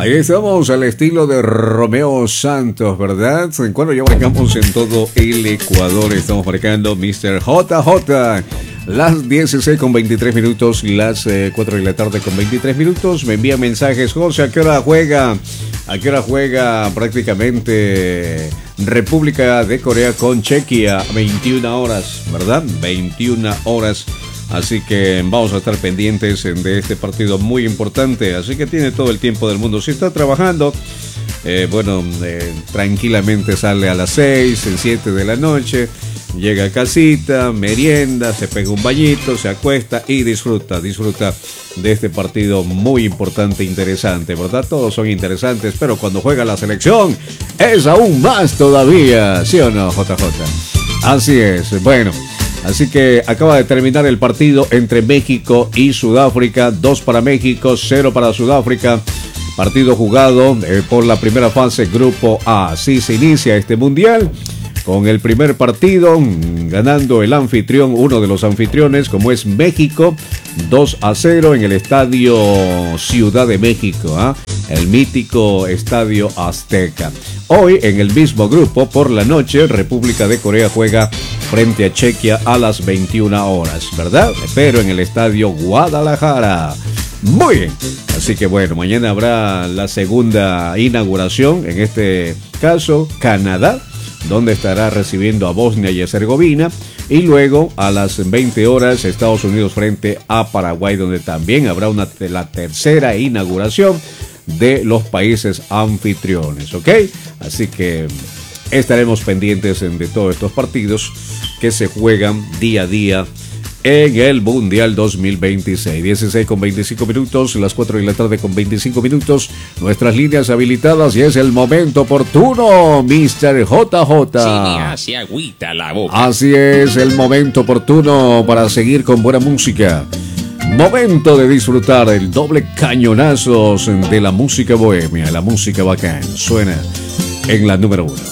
Ahí estamos al estilo de Romeo Santos, ¿verdad? Cuando ya marcamos en todo el Ecuador, estamos marcando Mr. JJ. Las 16 con 23 minutos, las 4 de la tarde con 23 minutos. Me envían mensajes, José, ¿a qué hora juega? ¿A qué hora juega prácticamente República de Corea con Chequia? 21 horas, ¿verdad? 21 horas. Así que vamos a estar pendientes de este partido muy importante. Así que tiene todo el tiempo del mundo. Si está trabajando, tranquilamente sale a las 6, 7 de la noche. Llega a casita, merienda, se pega un bañito, se acuesta y disfruta de este partido muy importante, interesante, ¿verdad? Todos son interesantes, pero cuando juega la selección es aún más todavía, ¿sí o no, JJ? Así es, bueno. Así que acaba de terminar el partido entre México y Sudáfrica. 2 para México, 0 para Sudáfrica. Partido jugado por la primera fase, Grupo A. Así se inicia este mundial, con el primer partido ganando el anfitrión, uno de los anfitriones, como es México, 2-0 en el Estadio Ciudad de México, el mítico Estadio Azteca. Hoy, en el mismo grupo, por la noche, República de Corea juega frente a Chequia a las 21 horas, ¿verdad? Pero en el Estadio Guadalajara. Muy bien. Así que bueno, mañana habrá la segunda inauguración, en este caso, Canadá, donde estará recibiendo a Bosnia y Herzegovina, y luego a las 20 horas Estados Unidos frente a Paraguay, donde también habrá la tercera inauguración de los países anfitriones, ¿ok? Así que estaremos pendientes de todos estos partidos que se juegan día a día en el Mundial 2026. 16 con 25 minutos, las 4 de la tarde con 25 minutos, nuestras líneas habilitadas y es el momento oportuno, Mr. JJ. Se me hace agüita la boca. Así es, el momento oportuno para seguir con buena música. Momento de disfrutar el doble cañonazos de la música bohemia, la música bacán. Suena en la número 1.